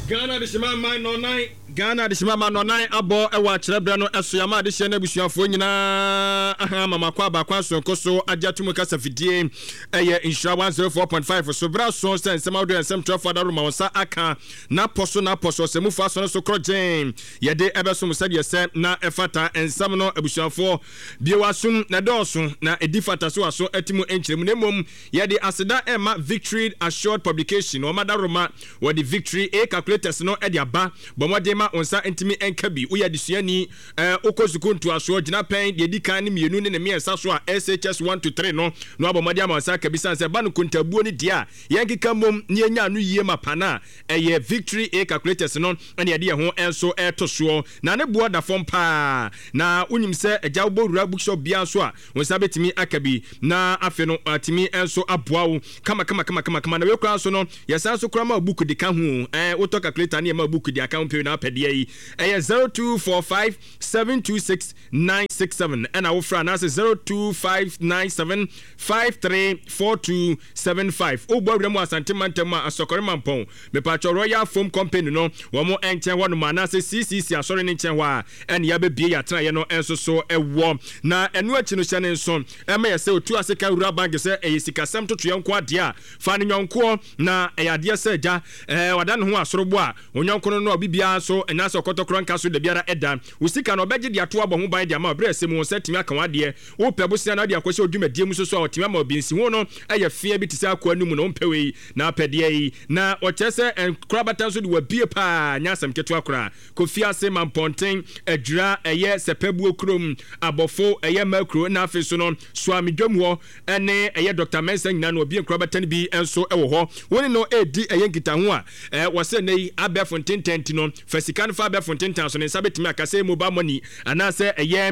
Ghana de shima man no nine Ghana de shima man no nine abo e wa kyerɛbrɛ no ɛso yama de hyɛ na busuafo nyinaa aha mama kwa ba kwa sonko so agyatumu kasa fidie ɛyɛ insura 104.5 so bra so sɛ nsɛm awdo nsɛm trafo da roma wonsa aka na poso sɛ mu fa so no so krogen yɛde ɛbɛso mu sɛ deɛ sɛ na ɛfata nsɛm no abusuafo biewasum na dɔɔso na edifata so aso atimu enkyeremu na mom yɛde aseda ɛma victory assured publication o mada roma wɔde victory a calculators no ɛde aba bɔmɔdema onsa ntimi enkabi wo yɛde suani okozuku nto aso gyina pɛn de di kan ne mienu ne miɛnsa so a SHS 1 to 3 no abɔmɔde ama onsa kabisan sɛ ba no kontabuo ne dia yɛnkeka mom ne nya no yie mapana ɛyɛ victory a calculators no ɛne yɛde yɛ ho ɛnso ɛto soɔ na ne boa da fam pa na unim sɛ agya wobɔwura bookshop bia so a onsa betimi akabi na afe no atimi ɛnso aboa wo kama na wekura so no yɛsan so kura ma book de ka ho woto calculator ne ma book de account pay na pɛde yi ɛyɛ 0245726967 ɛna wo fra na sɛ 0259753475 wo bɔ wura mu asante mantam a asokore mampɔn me patro royal foam company no wo mo ɛnkyɛn hɔ no ma na sɛ CCC asɔre ne nkyɛn hɔ a ɛne ya bebie ya tena yɛ no ɛnso so ɛwɔ na ɛno akyi no hyɛ ne nso ɛma yɛ sɛ otu ase ka wura bank sɛ ɛyɛ sikasɛm toto yɛnko ade a fa ne nyɔnko na ɛyɛ adeɛ sɛ agya wada ne ho asorobo a onyɔnko no no bibia so ɛnya sɛ ɔkɔtɔkoro nka so da biara ɛda wo sika no ɔbɛgye de ato abɔ ho ban de ama ɔbrɛ sɛ mu sɛ timi aka wadeɛ wo pɛ bo sia na de akɔhyɛ odwumadie mu so so a ɔtimi ama obinsi ho no ɛyɛ fia bi te sɛ akɔ anum na ɔmpɛ yi na apɛdeɛ yi na ɔkyɛ sɛ nkorabata nso de wabie paa nya asɛm ketewa kora kofi ase mampɔnten adwira ɛyɛ sɛpɛbuo kurom abɔfo ɛyɛ makro na afi so no soamedwam hɔ ɛne ɛyɛ Dr. Mensa nyina no obi nkorabata ne bi ɛnso ɛwɔ hɔ woni no edi ɛyɛ nkita ho a wɔsɛ nei abɛfo ntententi no fasika no fa abɛfo ntentan so ne nsa betimi akasɛ mobile money anasɛ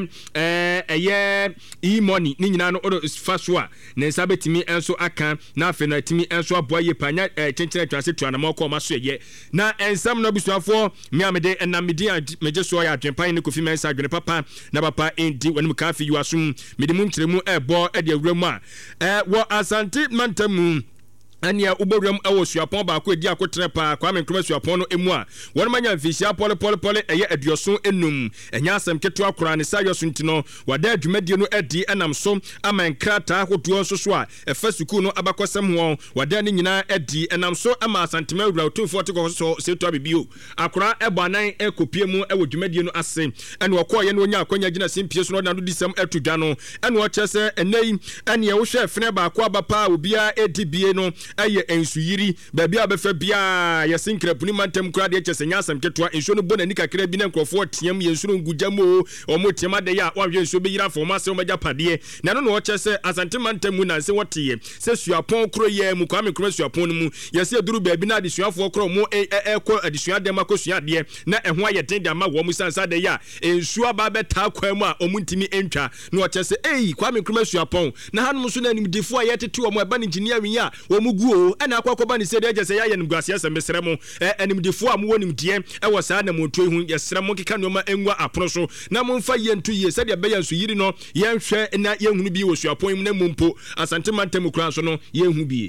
ɛyɛ e-money ne nyina no fa so a ne nsa betimi ɛnso aka na afi no atimi ɛnso aboa yɛ panya tenkyerɛ twase tuanama kɔ ma so yɛ na ensam no busuafo miamede enamedi meje so ya adwempan ne Kofi Mensa adwene papa na papa endi wanim kafi yuasum mede mu nkyeremu ɛbɔ ɛde awura mu a wɔ asante mantamu ania ubawram ɛwɔ suapɔn baako edi akotre pa Kwame Nkrumah suapɔn no emu a wɔn manya mfisia pole ɛyɛ aduoso enum enya asɛm keto akora ne sayo so ntino wada adwumadie no adi enam so ama nkrata hodoɔ nso so a ɛfa suku no abakɔsɛm ho wada ne nyinaa adi enam so ama asantema wura otumfo te kɔ so seto abibio akora ɛbɔ anan ekopie mu ɛwɔ dwumadie no ase ɛne wɔkɔ yɛ no onya akonya gina simpie so no na do disɛm atudwa no ɛne wɔkyɛ sɛ ɛnɛyi ɛne ɛwo hwɛ fene baako abapa obia edibie no ɛyɛ ensuyiri baabi a bɛfa bia yɛsinkrapuni mantam kura de kyɛ sɛ nyasam ketwa ensuo no bɔ na kakra bi na nkrɔfo tiam yɛnsuo ngujamo ɔmo tiam ade ya wɔhwɛ ensuo be yira fo ma sɛ ɔmagya padeɛ na no no wɔkyɛ sɛ asante mantam mu na sɛ wɔteyɛ sɛ suapɔn kro yɛ mu Kwame Nkrumah suapɔn no mu yɛsɛ duru baabi na adesuafo kro mo ɛkɔ adesua dem akɔsua adeɛ na ɛho ayɛ den de ama wɔ mu sansa de ya ensuo aba bɛta kwa mu a ɔmo ntimi entwa na wɔkyɛ sɛ Kwame Nkrumah suapɔn na hanom so na nimdefo a yɛtete ɔmo aba ne engineering a ɔmo guo ɛna akɔkɔba ne sɛ de agye sɛ yɛayɛ nimguaseɛ sɛ mesrɛ mo animdefo a mowɔ nimdeɛ ɛwɔ saa na montoi ho yɛsrɛ mo keka nneɔma ɛnwa apono so na momfa yɛnto yie sɛdeɛ bɛyɛ nso yiri no yɛnhwɛ na yɛnhunu bi wɔ suapɔn mu na mompo asante mantam kura so no yɛnhu bi.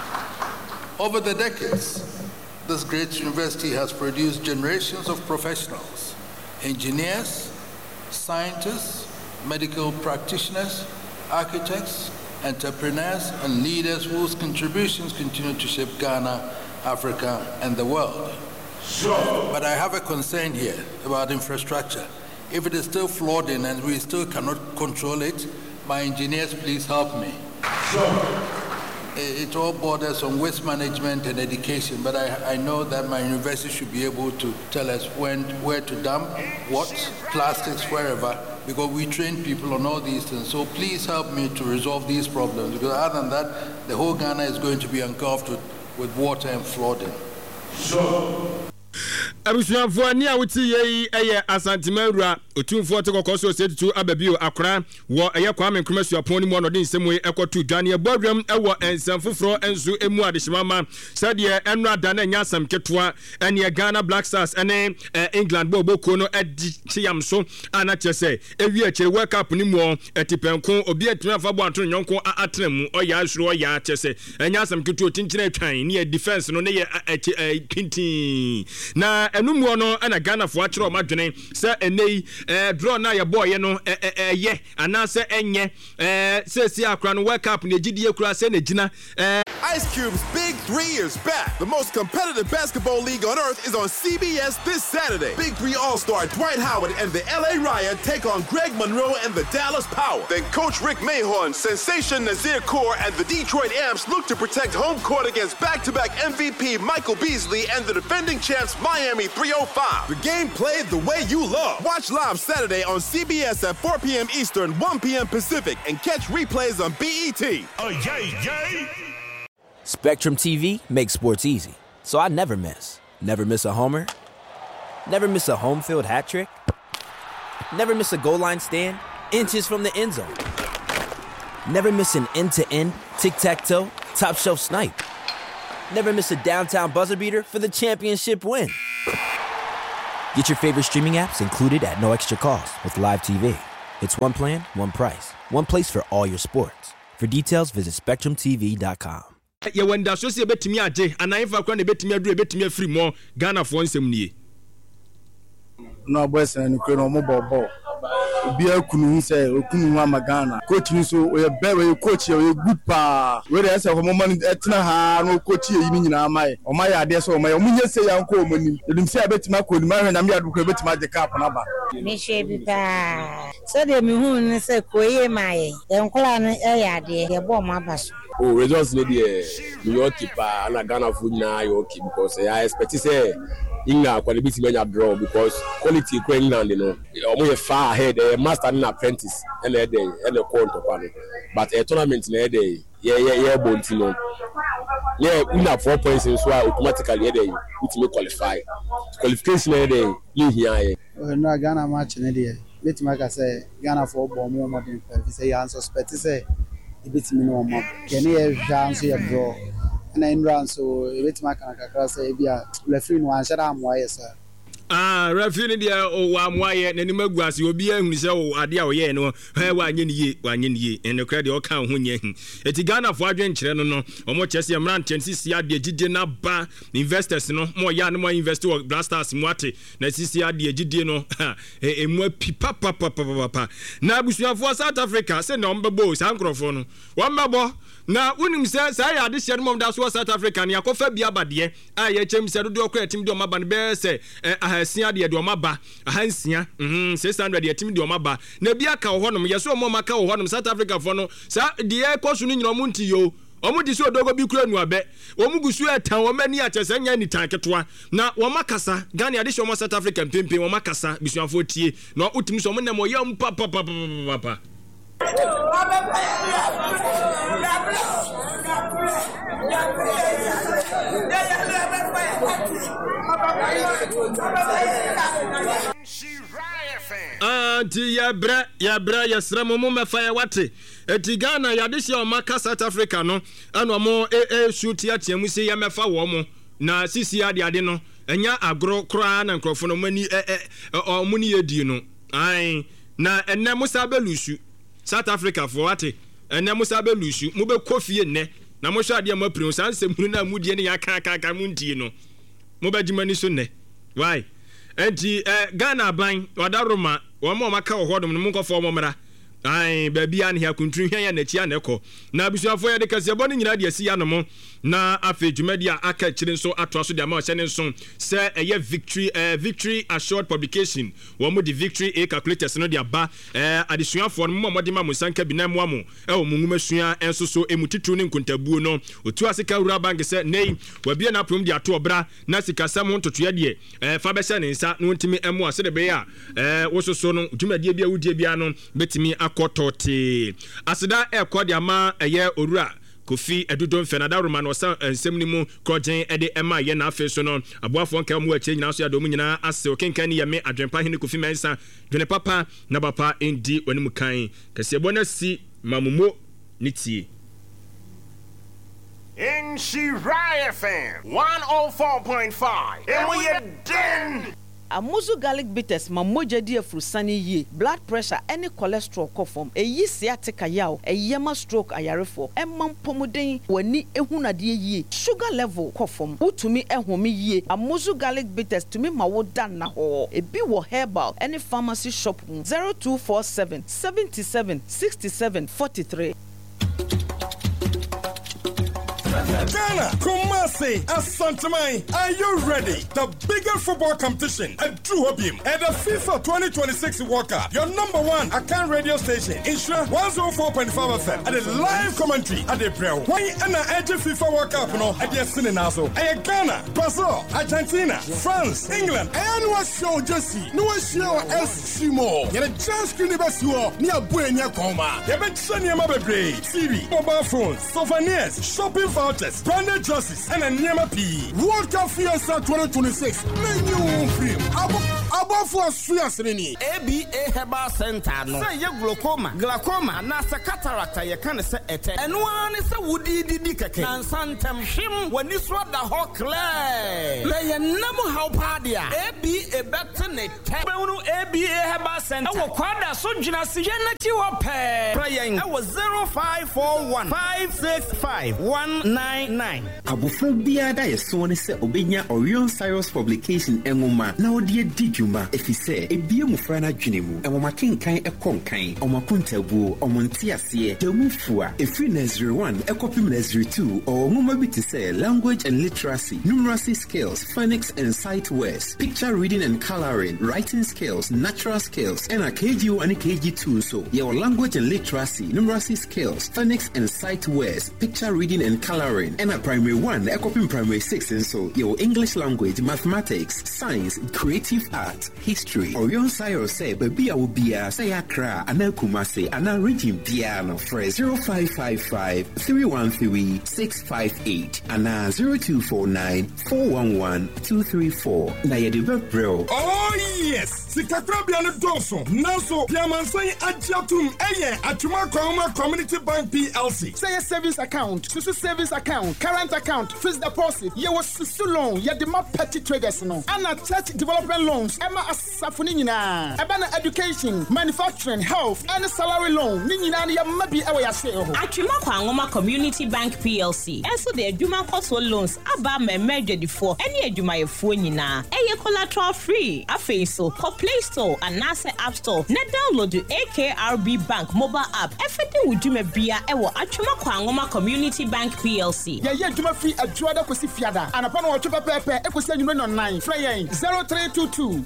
Over the decades, this great university has produced generations of professionals, engineers, scientists, medical practitioners, architects, entrepreneurs and leaders whose contributions continue to shape Ghana, Africa, and the world. Sure. But I have a concern here about infrastructure. If it is still flooding and we still cannot control it, my engineers, please help me. Sure. It all borders on waste management and education, but I know that my university should be able to tell us where to dump what, plastics, wherever, because we train people on all these things. So please help me to resolve these problems, because other than that, the whole Ghana is going to be engulfed with water and flooding. Sure. abusuafo ni a wuti yi eye asantemawura otumfo te kokoso setutu ababio akra wo eye Kwame Nkrumah suapon ni mu no de nsemu ekotu dwane bodwam ewo ensam foforo ensu emu adehimama sadie enra dana nya asam ketwa ene Ghana Black Stars ene England boboko no edichiam so ana chese ewi akire World Cup ni mu etipenko obi atumi afabo anto nyonko atremu oya asuro oya chese enya asam ketu otinchina atwan ni defense no ne ye kintin na enumu no ana Ghana fo akire o madwene se enei draw na ye boy no ye anase enye se akra no World Cup ne gidie kura se na gina Ice Cube's Big 3 is back. The most competitive basketball league on earth is on CBS this Saturday. Big 3 All-Star Dwight Howard and the LA Riot take on Greg Monroe and the Dallas Power. Then Coach Rick Mahorn, Sensation Nazir Kaur, and the Detroit Amps look to protect home court against back-to-back MVP Michael Beasley and the defending champs Miami 305. The game played the way you love. Watch live Saturday on CBS at 4 p.m. Eastern, 1 p.m. Pacific, and catch replays on BET. Oh, yay! Spectrum TV makes sports easy, so I never miss. Never miss a homer. Never miss a home field hat trick. Never miss a goal line stand. Inches from the end zone. Never miss an end-to-end, tic-tac-toe, top-shelf snipe. Never miss a downtown buzzer beater for the championship win. Get your favorite streaming apps included at no extra cost with Live TV. It's one plan, one price. One place for all your sports. For details, visit SpectrumTV.com. ye wanda so se betimi age anaifa kwa ne betimi aduru betimi afiri mo Ghana fo nsem nie no boys na nko no mo bobo obi akunu se okunu ama Ghana coach ni so we be coach we good pa we dey say mo man etna ha no coach yi ni nyina mai o mai ade so o mai o munye se yanko o mani edim se betimi akoni ma hwe na me adu ko betimi age cap na ba me she bi pa so de mi hu ni se koye mai enkola no e ya de ye bo ma baso. Oh, results need New York keeper and Ghana food now okay because I expect to say England quality many draw because quality England, you know, almost far ahead. Master and apprentice and a day and a quarter panel, but a tournament in a day, yeah, Bontino. Yeah, we have 4 points in so automatically a day which may qualify. Qualification a day, you here. No Ghana match in a day. Let me say Ghana for more modern. Say answer suspect say. Ibit minimum kene chance ya draw na inran so ibit maka say bia referee no anshara amwaye sir referee dia o wa amwaye na nim aguase obi ahunu se o ade a o ye no wa anye ni ye en credit o kan ho nya hin eti Ghana fo adwen kire no no omo chese emran tensisi ade gidie na ba investors no mo ya no mo invest o Blasters mu ate na sisi ade gidie no emu api papa na abusuafo South Africa se na ombebo sankrofo no wambebo na unim se sa ya ade hye no da so South Africa ne akofa bia bade a ye chem se do okra tim do maba no be se ahasia de omaba ahansia 600 de tim de omaba na bia ka ho nom yeso mo maka ho nom South Africa fo no sa de ekosu no nyina omunti yo omudi so dogo bi kura nuabe omugusu etan o mani achese nya ni tanketoa na wo makasa Ghana ade hye mo South Africa pempe wo makasa bisuafo tie na utimi so mo nem oyam papa Anti ya yesremo mo mefa ya wate eti Ghana ya de hye o maka South Africa no ana mo shoot ya tiamu se ya mefa wo mo na sisi ade no enya agro kra na nkrofo no mani omuni yedi no ai na enne musa belusu South Africa for wate enne musa belusu mo be kofie nne na mo hwa ade ma prim sanse munu na mudie ne ya kaka muntie no mo be jimani so nne why enti Ghana ban wadaroma wo ma maka wo hodom no nkofo mo mra ai baby an hia kuntru hwan ya na chi aneko na abusuafo ya de kase bɔ ne nyina de asi ya no mo na afi dwumadi a aka kire nso ato aso de ama ɔhyɛ ne nso sɛ ɛyɛ victory assured publication wo mo de victory a calculators no de aba adesuafo no mo de ma mo sanka bi na mo amo ɛwɔ mo nguma sua enso so emutitu ne nkontabuo no otu asika wura bank sɛ nei wabie na prom de ato obra na sika sam ntotoya de fa bɛhyɛ ne nsa no ntimi emo ase de be ya wo soso no dwumadi bia wudie bia no betimi akɔtɔte aseda ɛkɔ de ama ɛyɛ orura Kofi Edudon Fenada Roman was Semnimu Krojen Ede Emma Yena Fesono Abuafon Kamu change now so Domina as Kenkani Yame Adrempa Hini Kofi Mensa Dwene Papa Nabapa Indi Wanimukai Kasebona si Mamumo Niti In Shirai FM 104.5 and we are done. Amuzu garlic bitters ma moja di afrusani ye blood pressure any cholesterol kofom eyi sciatica yaw eyema stroke ayarefo emam pomuden wani ehunade ye sugar level kofom utumi ehome ye Amuzu garlic bitters tumi ma wo dan na ho ebi wo herbal any pharmacy shop 0247 77 67 43 Ghana, Kumasi, Asantamai, are you ready? The biggest football competition at True Hobium at the FIFA 2026 World Cup. Your number one account radio station, Insure 104.5 FM, and a live commentary at the Pro. Why and the FIFA World Cup no at the Sininazo? And Ghana, Brazil, Argentina, France, England, and what show Jesse? No show S. Shimo. You're a chance to never show near Buena Coma. You've been sending my baby, TV, mobile phones, souvenirs, shopping vouchers, branded jerseys, and a Nyama P. World Cup Fiesta 2026. Menu film. Above for Swiasini. ABA Herbal Center. No. Say you glaucoma, nasa cataract, you can say it. And one is a woody didicake. And Santam Shim when you swap the whole clay. Lay a number how padia. ABA Bettenet. ABA Herbal Center. Our quadra Sojina Sienati Wape. Praying. I was 0541 565 199. Abophobia da yeso ne se obenya Orion Cyrus publication enwoma na odi edidwuma efise ebie mufra na dwene mu enwoma kenkan ekonkan omakuntabuo omontiase demufua efri nursery 1 ekopim nursery 2 or nwoma bi te say language and literacy numeracy skills phonics and sight words picture reading and coloring writing skills natural skills and a KG1 and KG2 so your language and literacy numeracy skills phonics and sight words picture reading and coloring and a primary 1 ekopim primary 6 and so your English language mathematics science creative art history Orion Cyrus say baby awobia say akra anakumase ana region piano for 0555 313 658 ana 0249 411 234 na yedebe bro. Oh yes, Sikakrabia no doso naso piamansai ajatum eye atuma kwama community bank PLC say a savings account susu savings account current account fixed deposit ye was susu loan ye de ma petty traders no ana church development loans ema asafuni nyina eba na education manufacturing health and salary loan ni nyina na ye mabi ewa ya se ho atuma kwangoma community bank PLC enso de adwuma koso loans aba memedwedifo ene adwumayefo nyina eye collateral free afei so Play Store and NASA App Store na download the AKRB Bank mobile app everything we do me bia ewo atwuma kwangoma community bank PLC ye adwuma free adwoada kosi fiada anapa no otwe pepe ekosi anyume no 9 free 0322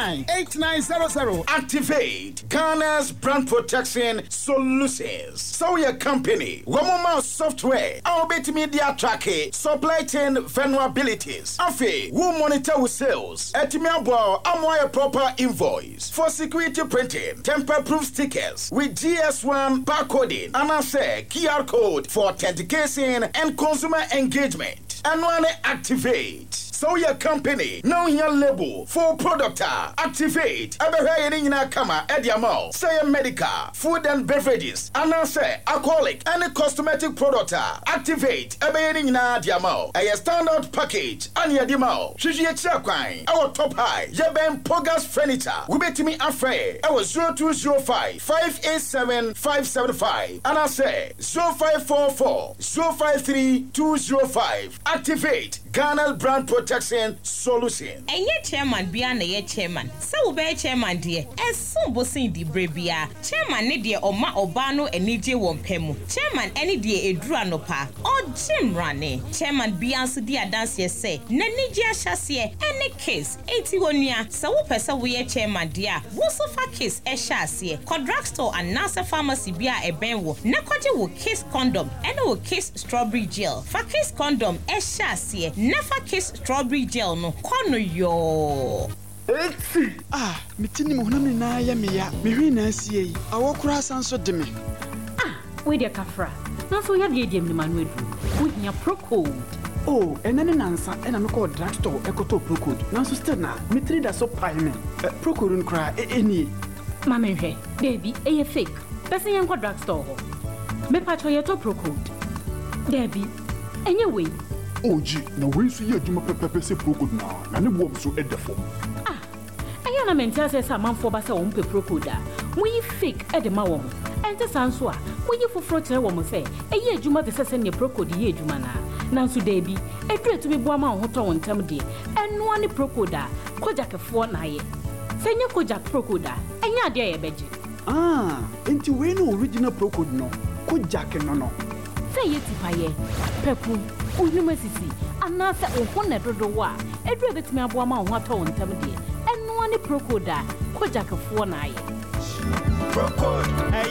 298900 activate Ghana's brand protection solutions so your company Womoma software our bit media tracking supply chain vulnerabilities afi who monitor with sales etimia boa amoya proper invoice for security printing tamper-proof stickers with GS1 barcoding and QR code for authentication and consumer engagement and one activate so your company now your label for product activate abehayina kama ediamo say medical food and beverages and alcoholic and cosmetic product activate abehayina diamo a standard package and yadimo hwehwe kwan our top high yeben pogas furniture we bet me afre our 0205 587 575 and 0544 053 205 activate Ghana brand protection solution. Enye chairman bia na ye chairman. Se wo be chairman de enso bosin di brebia. Chairman ne de oma oba no enije wompemu. Chairman eni de eduru anopa. Ojim rane. Chairman bia nso di adanse ye se. Nanije ahyase ene case. Enti wonua se wo pese wo ye chairman de a. Wo so fa case ehyase. Drugstore and NASA pharmacy bia eben wo. Na kwaje wo case condom ene wo case strawberry gel. Fa case condom ehyase. Never kiss strawberry gel no kono yo. Mitini mo huna na ya me ya. Me hwe na asie yi. Awokura sanso de me. We de kafra. na so ya de dem ni manu edu wo hia Procode. Oh, enene nansa ena me call drugstore ekoto Procode na so still na me trade that so pay me Procode nkra eni mama hwe baby e fake person yen kwa drugstore ho me pacho ye to Procode baby enye we oji na we so ye adwuma pepepe se Procode na ne bom so edefo aya na mentia se sa manfo ba se wo mpe Procode a mo yi fake e de ma wo mo ente sanso a mo yi foforo kire wo mo se eye adwuma de se ne Procode ye adwuma na nanso baby edure to be bo ama ho to won tam de eno ani Procode a kojakefo na ye senye kojak Procode enya ade ye beje enti we no original Procode no kojak no say ye tipaye pepu unuma sisi ana se ohwo na dodo wa edure betimi abo ama ho to won tam de eno ani Procode kojakefo na ye Procode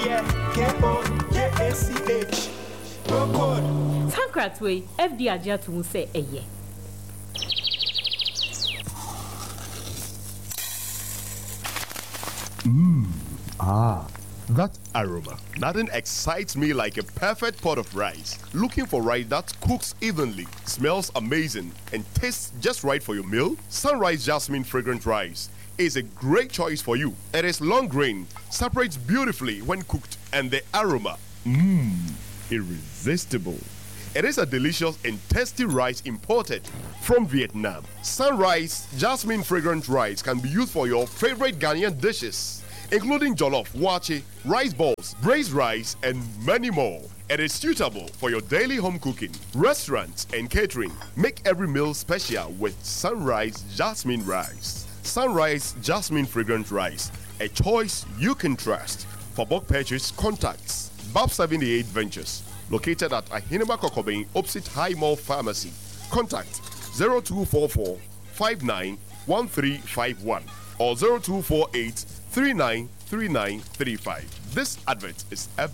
KOJACH Procode Sankratwe FD Agia to say eye. That aroma. Nothing excites me like a perfect pot of rice. Looking for rice that cooks evenly, smells amazing, and tastes just right for your meal? Sunrise Jasmine Fragrant Rice is a great choice for you. It is long grain, separates beautifully when cooked, and the aroma, irresistible. It is a delicious and tasty rice imported from Vietnam. Sunrise Jasmine Fragrant Rice can be used for your favorite Ghanaian dishes, including jollof, wache, rice balls, braised rice, and many more. It is suitable for your daily home cooking, restaurants, and catering. Make every meal special with Sunrise Jasmine Rice. Sunrise Jasmine Fragrant Rice, a choice you can trust. For bulk purchase, contacts BAP 78 Ventures, located at Ahinema Kokobeng, opposite High Mall Pharmacy. Contact 0244 591351 or 0248 393935. This advert is FD